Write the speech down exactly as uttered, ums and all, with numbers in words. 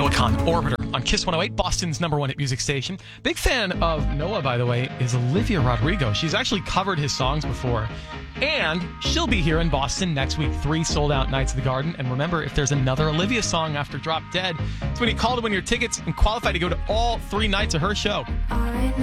Noah Kahn, Orbiter, on Kiss one oh eight, Boston's number one hit music station. Big fan of Noah, by the way, is Olivia Rodrigo. She's actually covered his songs before. And she'll be here in Boston next week. Three sold-out nights at the Garden. And remember, if there's another Olivia song after Drop Dead, it's when you call to win your tickets and qualify to go to all three nights of her show.